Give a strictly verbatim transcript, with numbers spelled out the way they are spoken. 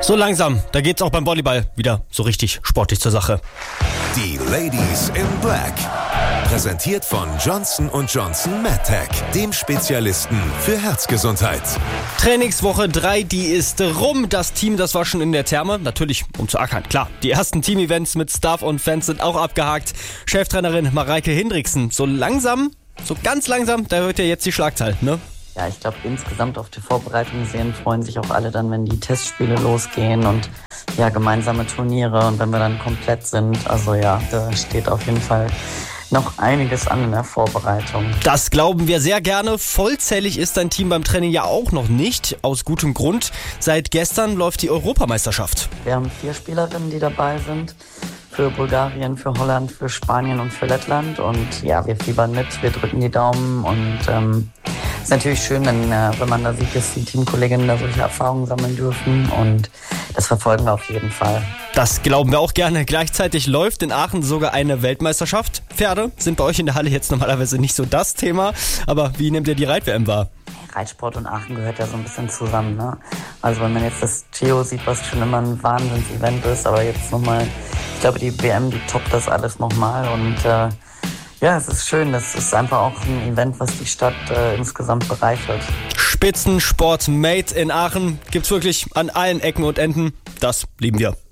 So langsam, da geht's auch beim Volleyball wieder so richtig sportlich zur Sache. Die Ladies in Black. Präsentiert von Johnson und Johnson MedTech, dem Spezialisten für Herzgesundheit. Trainingswoche drei, die ist rum. Das Team, das war schon in der Therme. Natürlich, um zu ackern, klar. Die ersten Team-Events mit Staff und Fans sind auch abgehakt. Cheftrainerin Mareike Hindriksen. So langsam, so ganz langsam, da hört ihr jetzt die Schlagzeile, ne? Ja, ich glaube, insgesamt auf die Vorbereitung sehen, freuen sich auch alle dann, wenn die Testspiele losgehen und ja, gemeinsame Turniere und wenn wir dann komplett sind. Also ja, da steht auf jeden Fall noch einiges an in der Vorbereitung. Das glauben wir sehr gerne. Vollzählig ist dein Team beim Training ja auch noch nicht. Aus gutem Grund. Seit gestern läuft die Europameisterschaft. Wir haben vier Spielerinnen, die dabei sind. Für Bulgarien, für Holland, für Spanien und für Lettland. Und ja, wir fiebern mit, wir drücken die Daumen und ähm, ist natürlich schön, wenn, äh, wenn man da sieht, dass die Teamkolleginnen da solche Erfahrungen sammeln dürfen und das verfolgen wir auf jeden Fall. Das glauben wir auch gerne. Gleichzeitig läuft in Aachen sogar eine Weltmeisterschaft. Pferde sind bei euch in der Halle jetzt normalerweise nicht so das Thema, aber wie nehmt ihr die Reit-W M wahr? Reitsport und Aachen gehört ja so ein bisschen zusammen, ne? Also wenn man jetzt das Geo sieht, was schon immer ein Wahnsinns-Event ist, aber jetzt nochmal, ich glaube die W M, die toppt das alles nochmal und äh, ja, es ist schön. Das ist einfach auch ein Event, was die Stadt äh, insgesamt bereichert. Spitzensport Made in Aachen gibt's wirklich an allen Ecken und Enden. Das lieben wir.